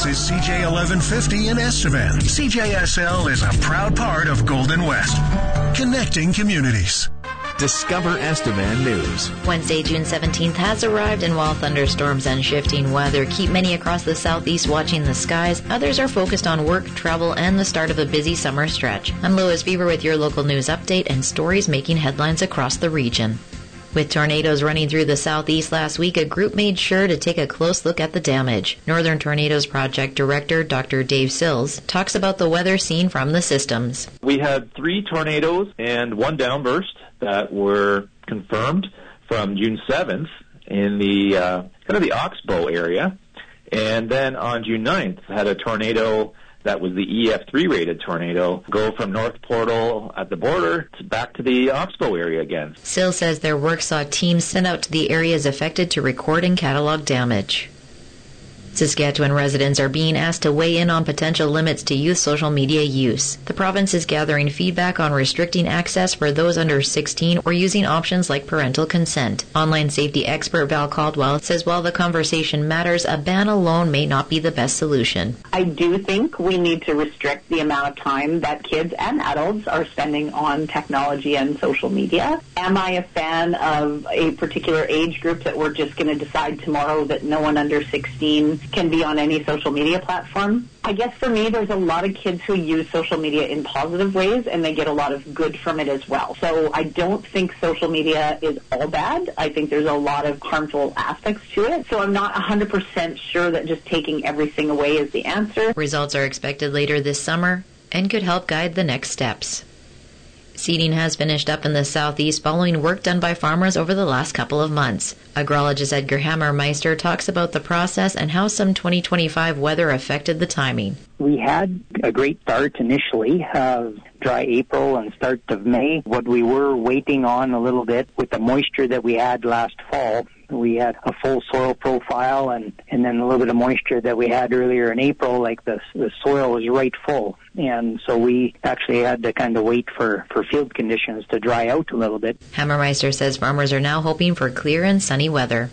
This is CJ 1150 in Estevan. CJSL is a proud part of Golden West, connecting communities. Discover Estevan News. Wednesday, June 17th has arrived, and while thunderstorms and shifting weather keep many across the southeast watching the skies, others are focused on work, travel, and the start of a busy summer stretch. I'm Lois Beaver with your local news update and stories making headlines across the region. With tornadoes running through the southeast last week, a group made sure to take a close look at the damage. Northern Tornadoes Project Director Dr. Dave Sills talks about the weather seen from the systems. We had 3 tornadoes and 1 downburst that were confirmed from June 7th in the kind of the Oxbow area. And then on June 9th, had a tornado that was the EF3 rated tornado go from North Portal at the border back to the Oxbow area again. Sill says their work saw teams sent out to the areas affected to record and catalog damage. Saskatchewan residents are being asked to weigh in on potential limits to youth social media use. The province is gathering feedback on restricting access for those under 16 or using options like parental consent. Online safety expert Val Caldwell says while the conversation matters, a ban alone may not be the best solution. I do think we need to restrict the amount of time that kids and adults are spending on technology and social media. Am I a fan of a particular age group that we're just going to decide tomorrow that no one under 16 can be on any social media platform? I guess for me, there's a lot of kids who use social media in positive ways, and they get a lot of good from it as well. So I don't think social media is all bad. I think there's a lot of harmful aspects to it. So I'm not 100% sure that just taking everything away is the answer. Results are expected later this summer and could help guide the next steps. Seeding has finished up in the southeast following work done by farmers over the last couple of months. Agrologist Edgar Hammermeister talks about the process and how some 2025 weather affected the timing. We had a great start initially, dry April and start of May. What we were waiting on a little bit with the moisture that we had last fall, we had a full soil profile and then a little bit of moisture that we had earlier in April, like the soil was right full. And so we actually had to kind of wait for field conditions to dry out a little bit. Hammermeister says farmers are now hoping for clear and sunny weather.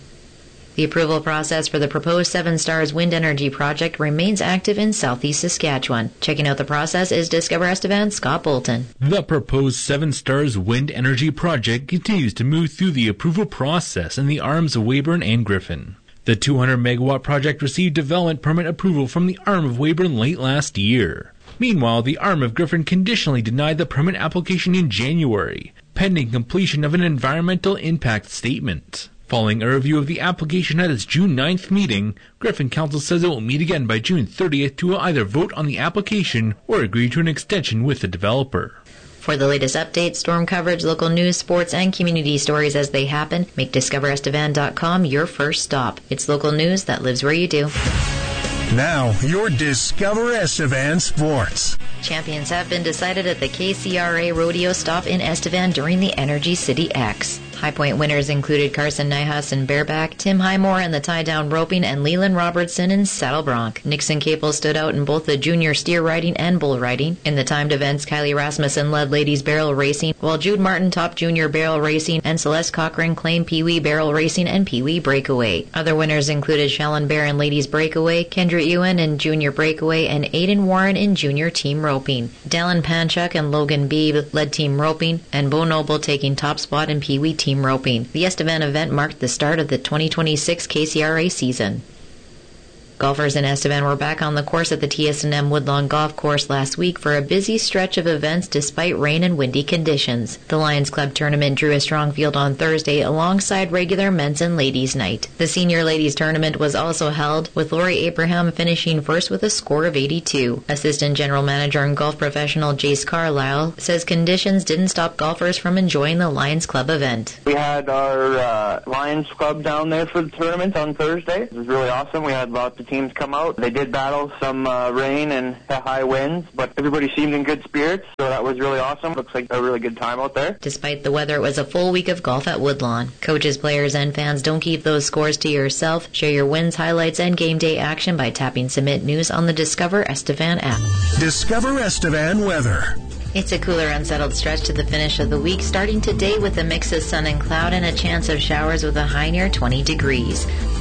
The approval process for the proposed Seven Stars Wind Energy Project remains active in southeast Saskatchewan. Checking out the process is Discover Estevan's Scott Bolton. The proposed Seven Stars Wind Energy Project continues to move through the approval process in the arms of Weyburn and Griffin. The 200-megawatt project received development permit approval from the arm of Weyburn late last year. Meanwhile, the arm of Griffin conditionally denied the permit application in January, pending completion of an environmental impact statement. Following a review of the application at its June 9th meeting, Griffin Council says it will meet again by June 30th to either vote on the application or agree to an extension with the developer. For the latest updates, storm coverage, local news, sports, and community stories as they happen, make DiscoverEstevan.com your first stop. It's local news that lives where you do. Now, your Discover Estevan Sports. Champions have been decided at the KCRA Rodeo Stop in Estevan during the Energy City X. High Point winners included Carson Nihas in bareback, Tim Highmore in the tie-down roping, and Leland Robertson in saddle bronc. Nixon Capel stood out in both the junior steer riding and bull riding. In the timed events, Kylie Rasmussen led ladies barrel racing, while Jude Martin topped junior barrel racing, and Celeste Cochran claimed Pee-wee barrel racing and Pee-wee breakaway. Other winners included Shallon Bear in ladies breakaway, Kendra Ewan in junior breakaway, and Aiden Warren in junior team roping. Dallin Panchuk and Logan Beebe led team roping, and Bo Noble taking top spot in Pee-wee team roping. The Estevan event marked the start of the 2026 KCRA season. Golfers in Estevan were back on the course at the TS&M Woodlawn Golf Course last week for a busy stretch of events despite rain and windy conditions. The Lions Club tournament drew a strong field on Thursday alongside regular men's and ladies' night. The senior ladies tournament was also held, with Lori Abraham finishing first with a score of 82. Assistant General Manager and golf professional Jace Carlisle says conditions didn't stop golfers from enjoying the Lions Club event. We had our Lions Club down there for the tournament on Thursday. It was really awesome. We had lots of teams come out. They did battle some rain and high winds, but everybody seemed in good spirits, so that was really awesome. Looks like a really good time out there. Despite the weather, it was a full week of golf at Woodlawn. Coaches, players, and fans, don't keep those scores to yourself. Share your wins, highlights, and game day action by tapping Submit News on the Discover Estevan app. Discover Estevan weather. It's a cooler, unsettled stretch to the finish of the week, starting today with a mix of sun and cloud and a chance of showers with a high near 20 degrees.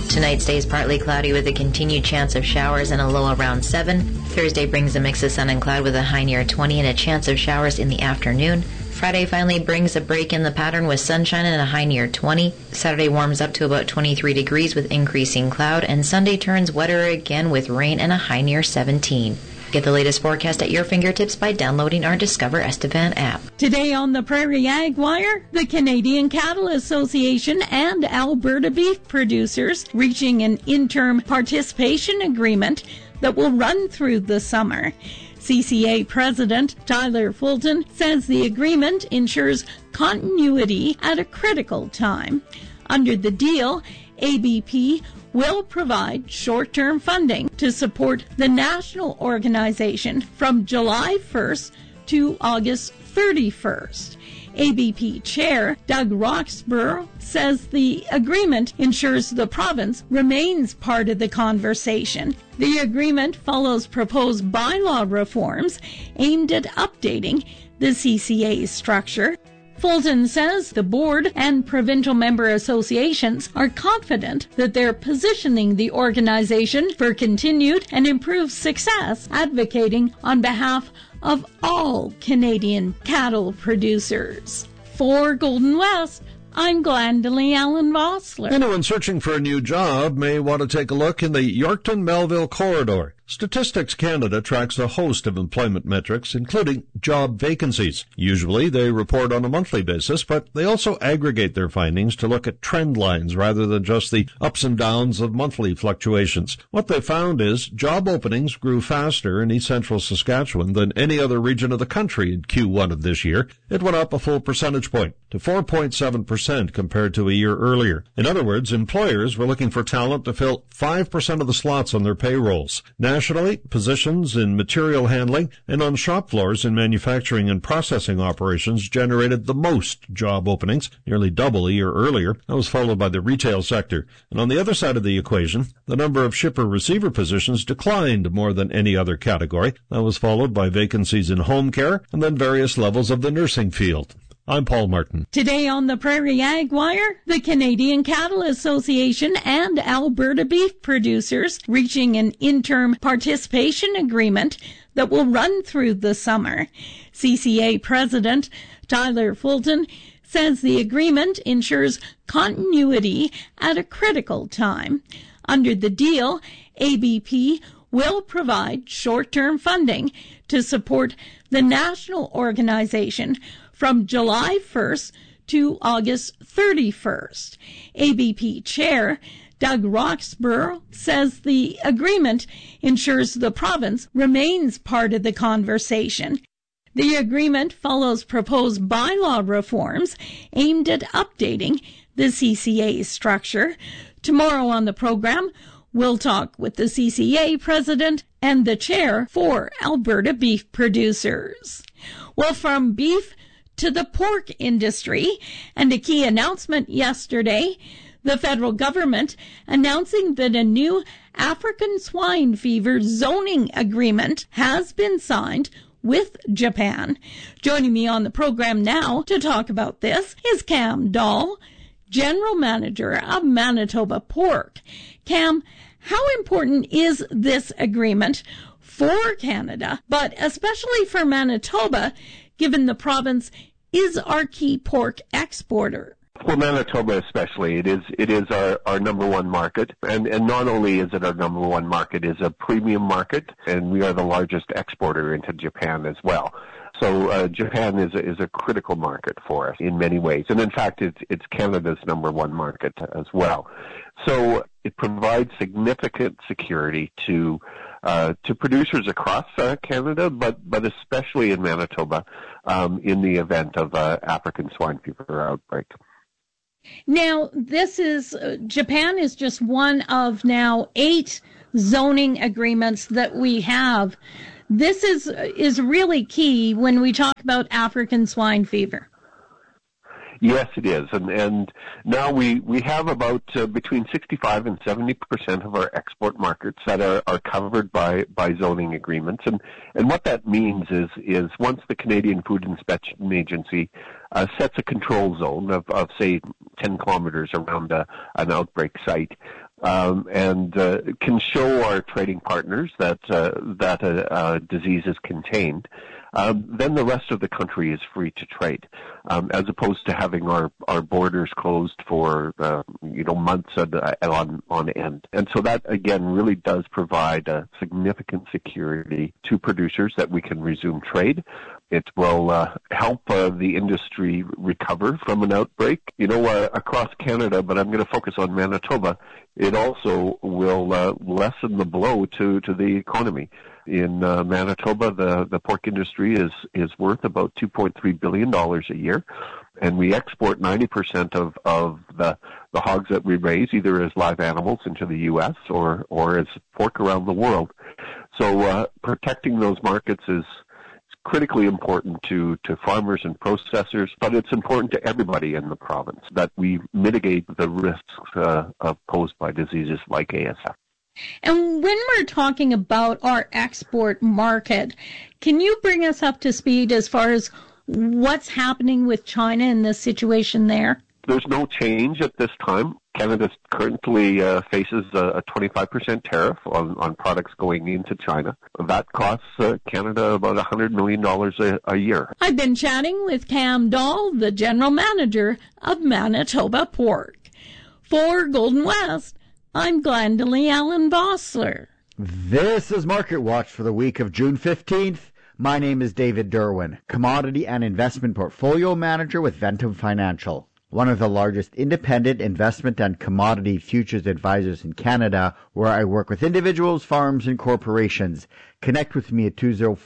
Tonight stays partly cloudy with a continued chance of showers and a low around 7. Thursday brings a mix of sun and cloud with a high near 20 and a chance of showers in the afternoon. Friday finally brings a break in the pattern with sunshine and a high near 20. Saturday warms up to about 23 degrees with increasing cloud, and Sunday turns wetter again with rain and a high near 17. Get the latest forecast at your fingertips by downloading our Discover Estevan app. Today on the Prairie Ag Wire, the Canadian Cattle Association and Alberta beef producers reaching an interim participation agreement that will run through the summer. CCA President Tyler Fulton says the agreement ensures continuity at a critical time. Under the deal, ABP will provide short-term funding to support the national organization from July 1st to August 31st. ABP Chair Doug Roxburgh says the agreement ensures the province remains part of the conversation. The agreement follows proposed bylaw reforms aimed at updating the CCA's structure. Fulton says the board and provincial member associations are confident that they're positioning the organization for continued and improved success, advocating on behalf of all Canadian cattle producers. For Golden West, I'm Glendalee Allen Vossler. Anyone searching for a new job may want to take a look in the Yorkton-Melville corridor. Statistics Canada tracks a host of employment metrics, including job vacancies. Usually they report on a monthly basis, but they also aggregate their findings to look at trend lines rather than just the ups and downs of monthly fluctuations. What they found is job openings grew faster in East Central Saskatchewan than any other region of the country in Q1 of this year. It went up a full percentage point to 4.7% compared to a year earlier. In other words, employers were looking for talent to fill 5% of the slots on their payrolls. Nationally, positions in material handling and on shop floors in manufacturing and processing operations generated the most job openings, nearly double a year earlier. That was followed by the retail sector. And on the other side of the equation, the number of shipper-receiver positions declined more than any other category. That was followed by vacancies in home care and then various levels of the nursing field. I'm Paul Martin. Today on the Prairie Ag Wire, the Canadian Cattle Association and Alberta beef producers reaching an interim participation agreement that will run through the summer. CCA President Tyler Fulton says the agreement ensures continuity at a critical time. Under the deal, ABP will provide short-term funding to support the national organization from July 1st to August 31st. ABP Chair Doug Roxburgh says the agreement ensures the province remains part of the conversation. The agreement follows proposed bylaw reforms aimed at updating the CCA's structure. Tomorrow on the program, we'll talk with the CCA president and the chair for Alberta beef producers. Well, from beef to the pork industry, and a key announcement yesterday, the federal government announcing that a new African swine fever zoning agreement has been signed with Japan. Joining me on the program now to talk about this is Cam Dahl, General Manager of Manitoba Pork. Cam, how important is this agreement for Canada, but especially for Manitoba, given the province is our key pork exporter? For Manitoba especially, it is our number one market, and not only is it our number one market, it's a premium market, and we are the largest exporter into Japan as well. So Japan is a critical market for us in many ways, and in fact, it's Canada's number one market as well. So it provides significant security to producers across Canada, but especially in Manitoba, in the event of African swine fever outbreak. Now, Japan is just one of now 8 zoning agreements that we have. This is really key when we talk about African swine fever. Yes, it is, and now we have about between 65 and 70% of our export markets that are covered by zoning agreements, and what that means is once the Canadian Food Inspection Agency sets a control zone of say 10 kilometers around an outbreak site, and can show our trading partners that a disease is contained, then the rest of the country is free to trade, as opposed to having our borders closed for months on end. And so that again really does provide a significant security to producers that we can resume trade. It will help the industry recover from an outbreak, across Canada, but I'm going to focus on Manitoba. It also will lessen the blow to the economy. In Manitoba, the pork industry is worth about $2.3 billion a year, and we export 90% of the hogs that we raise, either as live animals into the U.S. or as pork around the world. So protecting those markets is critically important to farmers and processors, but it's important to everybody in the province that we mitigate the risks posed by diseases like ASF. And when we're talking about our export market, can you bring us up to speed as far as what's happening with China and the situation there? There's no change at this time. Canada currently faces a 25% tariff on products going into China. That costs Canada about $100 million a year. I've been chatting with Cam Dahl, the general manager of Manitoba Pork. For Golden West, I'm Glendalee Allen Vossler. This is Market Watch for the week of June 15th. My name is David Derwin, Commodity and Investment Portfolio Manager with Ventum Financial, one of the largest independent investment and commodity futures advisors in Canada, where I work with individuals, farms, and corporations. Connect with me at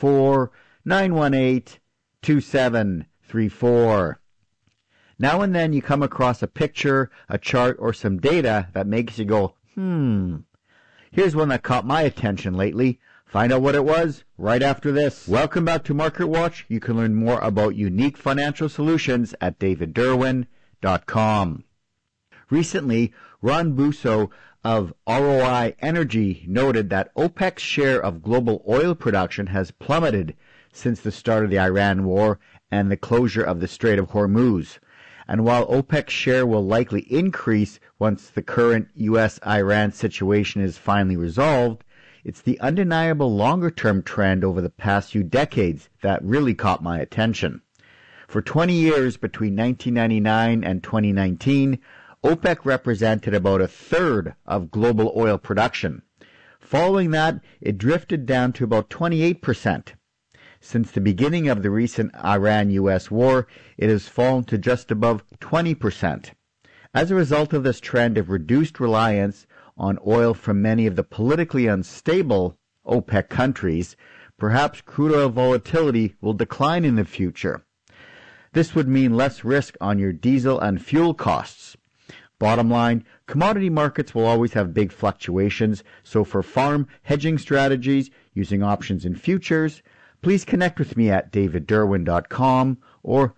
204-918-2734. Now and then you come across a picture, a chart, or some data that makes you go, Here's one that caught my attention lately. Find out what it was right after this. Welcome back to Market Watch. You can learn more about unique financial solutions at davidderwin.com. Recently, Ron Busso of ROI Energy noted that OPEC's share of global oil production has plummeted since the start of the Iran war and the closure of the Strait of Hormuz. And while OPEC's share will likely increase once the current U.S.-Iran situation is finally resolved, it's the undeniable longer-term trend over the past few decades that really caught my attention. For 20 years, between 1999 and 2019, OPEC represented about a third of global oil production. Following that, it drifted down to about 28%. Since the beginning of the recent Iran-U.S. war, it has fallen to just above 20%. As a result of this trend of reduced reliance on oil from many of the politically unstable OPEC countries, perhaps crude oil volatility will decline in the future. This would mean less risk on your diesel and fuel costs. Bottom line, commodity markets will always have big fluctuations, so for farm hedging strategies using options and futures, please connect with me at davidderwin.com or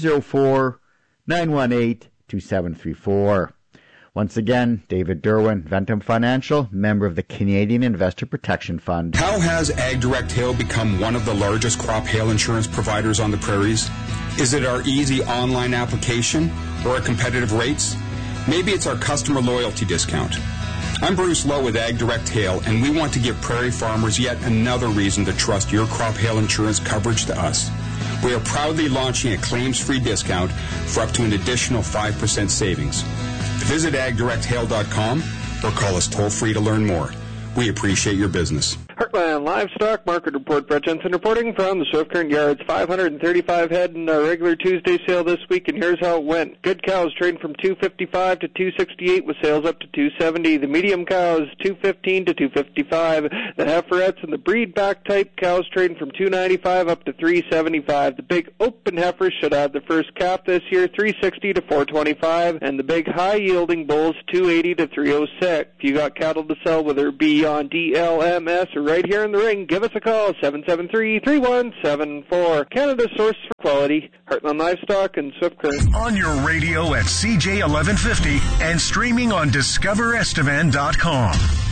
204-918-2734. Once again, David Derwin, Ventum Financial, member of the Canadian Investor Protection Fund. How has AgDirect Hail become one of the largest crop hail insurance providers on the prairies? Is it our easy online application or our competitive rates? Maybe it's our customer loyalty discount. I'm Bruce Lowe with AgDirect Hail, and we want to give prairie farmers yet another reason to trust your crop hail insurance coverage to us. We are proudly launching a claims-free discount for up to an additional 5% savings. Visit agdirecthail.com or call us toll-free to learn more. We appreciate your business. Heartland Livestock Market Report. Brett Jensen reporting from the Swift Current Yards. 535 head in our regular Tuesday sale this week, and here's how it went. Good cows trading from $255 to $268 with sales up to $270. The medium cows $215 to $255. The heiferettes and the breed back type cows trading from $295 up to $375. The big open heifers should have the first calf this year, $360 to $425, and the big high yielding bulls $280 to $306. If you got cattle to sell, whether it be on DLMS or right here in the ring, give us a call, 773-3174. Canada's source for quality, Heartland Livestock and Swift Current. On your radio at CJ 1150 and streaming on DiscoverEstevan.com.